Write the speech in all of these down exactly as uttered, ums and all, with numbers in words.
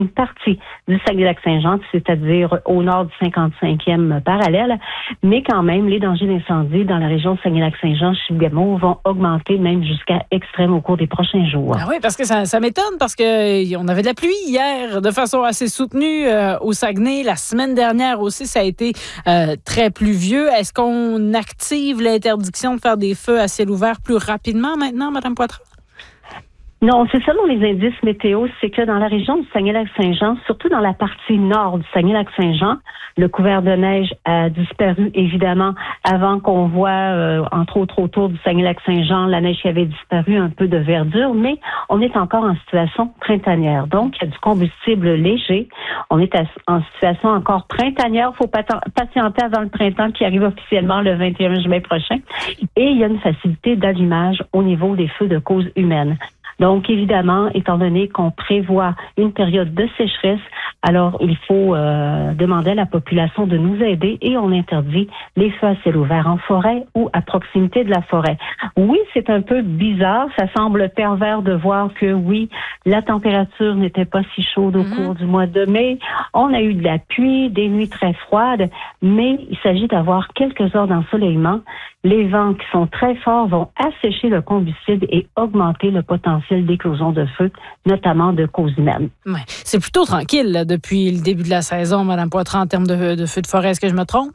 une partie du Saguenay-Lac-Saint-Jean, c'est-à-dire au nord du cinquante-cinquième parallèle, mais quand même, les dangers d'incendie dans la région de Saguenay-Lac-Saint-Jean, Chibougamau vont augmenter même jusqu'à extrême au cours des prochains jours. Ah oui, parce que ça, ça m'étonne, parce qu'on avait de la pluie hier de façon assez soutenue euh, au Saguenay. La semaine dernière aussi, ça a été euh, très pluvieux. Est-ce qu'on active l'interdiction de faire des feux à ciel ouvert plus rapidement maintenant, Mme Poitras? Non, c'est selon les indices météo, c'est que dans la région du Saguenay-Lac-Saint-Jean, surtout dans la partie nord du Saguenay-Lac-Saint-Jean, le couvert de neige a disparu, évidemment, avant qu'on voit, euh, entre autres autour du Saguenay-Lac-Saint-Jean, la neige qui avait disparu, un peu de verdure, mais on est encore en situation printanière. Donc, il y a du combustible léger. On est à, en situation encore printanière. Il faut patienter avant le printemps qui arrive officiellement le vingt et un juin prochain. Et il y a une facilité d'allumage au niveau des feux de cause humaine. Donc, évidemment, étant donné qu'on prévoit une période de sécheresse, alors il faut euh, demander à la population de nous aider et on interdit les feux à ciel ouvert en forêt ou à proximité de la forêt. Oui, c'est un peu bizarre. Ça semble pervers de voir que, oui, la température n'était pas si chaude au mm-hmm. cours du mois de mai. On a eu de la pluie, des nuits très froides, mais il s'agit d'avoir quelques heures d'ensoleillement. Les vents qui sont très forts vont assécher le combustible et augmenter le potentiel d'éclosion de feu, notamment de cause humaine. Ouais. C'est plutôt tranquille là, depuis le début de la saison, Mme Poitras, en termes de, de feux de forêt. Est-ce que je me trompe?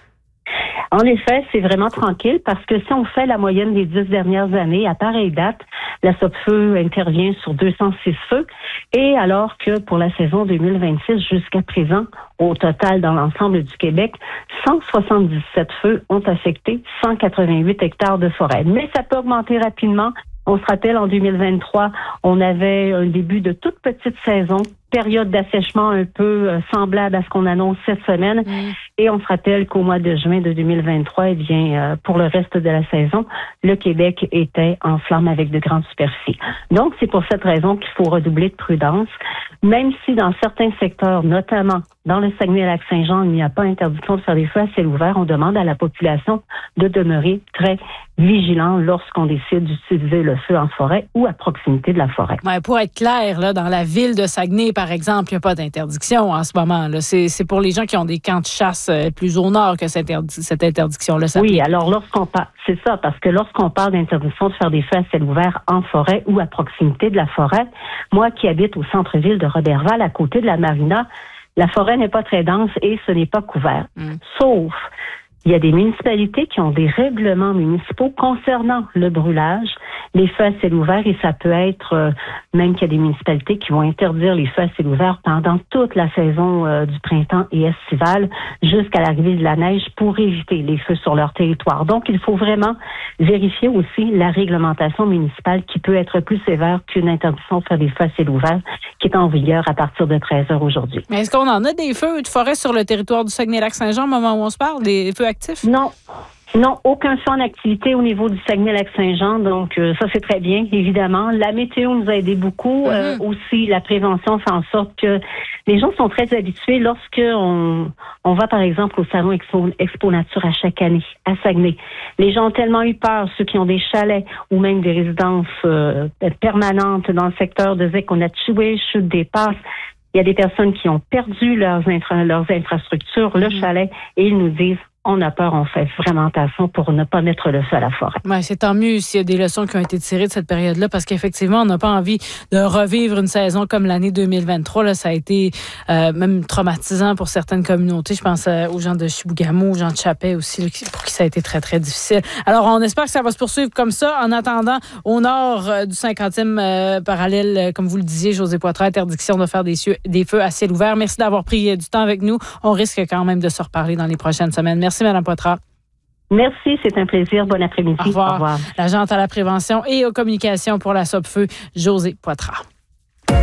En effet, c'est vraiment tranquille parce que si on fait la moyenne des dix dernières années, à pareille date, la Sopfeu intervient sur deux cent six feux et alors que pour la saison deux mille vingt-six jusqu'à présent, au total dans l'ensemble du Québec, cent soixante-dix-sept feux ont affecté cent quatre-vingt-huit hectares de forêt. Mais ça peut augmenter rapidement. On se rappelle, en deux mille vingt-trois, on avait un début de toute petite saison, période d'assèchement un peu euh, semblable à ce qu'on annonce cette semaine. Mmh. Et on se rappelle qu'au mois de juin de deux mille vingt-trois, eh bien, euh, pour le reste de la saison, le Québec était en flamme avec de grandes superficies. Donc, c'est pour cette raison qu'il faut redoubler de prudence, même si dans certains secteurs, notamment dans le Saguenay-Lac-Saint-Jean, il n'y a pas interdiction de faire des feux à ciel ouvert. On demande à la population de demeurer très vigilant lorsqu'on décide d'utiliser le feu en forêt ou à proximité de la forêt. Ouais, pour être clair, là, dans la ville de Saguenay, par exemple, il n'y a pas d'interdiction en ce moment. Là. C'est, c'est pour les gens qui ont des camps de chasse plus au nord que cette, interdi- cette interdiction-là s'applique. Oui, alors lorsqu'on parle, c'est ça, parce que lorsqu'on parle d'interdiction de faire des feux à ciel ouvert en forêt ou à proximité de la forêt, moi qui habite au centre-ville de Roberval, à côté de la marina, la forêt n'est pas très dense et ce n'est pas couvert. Mmh. Sauf, il y a des municipalités qui ont des règlements municipaux concernant le brûlage, les feux à ciel ouvert, et ça peut être, euh, même qu'il y a des municipalités qui vont interdire les feux à ciel ouvert pendant toute la saison euh, du printemps et estivale jusqu'à l'arrivée de la neige pour éviter les feux sur leur territoire. Donc, il faut vraiment vérifier aussi la réglementation municipale qui peut être plus sévère qu'une interdiction de faire des feux à ciel ouvert qui est en vigueur à partir de treize heures aujourd'hui. Mais est-ce qu'on en a des feux de forêt sur le territoire du Saguenay-Lac-Saint-Jean au moment où on se parle, des feux actifs? Non. Non, aucun feu en activité au niveau du Saguenay-Lac-Saint-Jean, donc euh, ça c'est très bien, évidemment. La météo nous a aidé beaucoup, mm-hmm. euh, aussi la prévention fait en sorte que les gens sont très habitués lorsque on, on va par exemple au salon Expo, Expo Nature à chaque année, à Saguenay. Les gens ont tellement eu peur, ceux qui ont des chalets ou même des résidences euh, permanentes dans le secteur de Zec-Onatchioué, Chute des Passes. Il y a des personnes qui ont perdu leurs, infra, leurs infrastructures, mm-hmm. le chalet, et ils nous disent on a peur, on fait vraiment attention pour ne pas mettre le feu à la forêt. Ouais, c'est tant mieux s'il y a des leçons qui ont été tirées de cette période-là, parce qu'effectivement, on n'a pas envie de revivre une saison comme l'année deux mille vingt-trois. Là, ça a été euh, même traumatisant pour certaines communautés. Je pense euh, aux gens de Chibougamau, aux gens de Chapais aussi, là, pour qui ça a été très, très difficile. Alors, on espère que ça va se poursuivre comme ça. En attendant, au nord euh, du cinquantième euh, parallèle, euh, comme vous le disiez, Josée Poitras, interdiction de faire des, cieux, des feux à ciel ouvert. Merci d'avoir pris euh, du temps avec nous. On risque quand même de se reparler dans les prochaines semaines. Merci, Mme Poitras. Merci, c'est un plaisir. Bon après-midi. Au revoir. Au revoir. L'agente à la prévention et aux communications pour la Sopfeu, Josée Poitras.